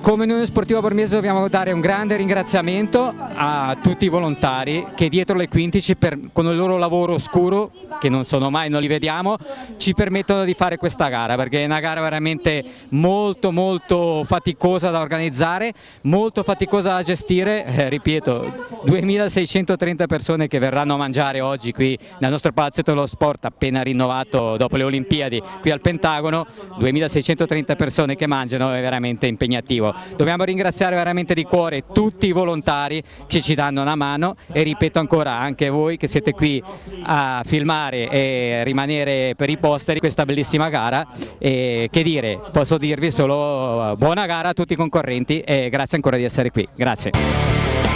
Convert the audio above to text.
Come Unione Sportiva Bormiese dobbiamo dare un grande ringraziamento a tutti i volontari che dietro le quindici con il loro lavoro oscuro, che non sono mai, non li vediamo, ci permettono di fare questa gara, perché è una gara veramente molto faticosa da organizzare, molto faticosa da gestire, ripeto, 2630 persone che verranno a mangiare oggi qui nel nostro palazzetto dello sport appena rinnovato dopo le Olimpiadi qui al Pentagono, 2630 persone che mangiano, è veramente impegnativo. Dobbiamo ringraziare veramente di cuore tutti i volontari che ci danno una mano e ripeto ancora anche voi che siete qui a filmare e rimanere per i posteri questa bellissima gara, e che dire, posso dirvi solo buona gara a tutti i concorrenti e grazie ancora di essere qui, grazie.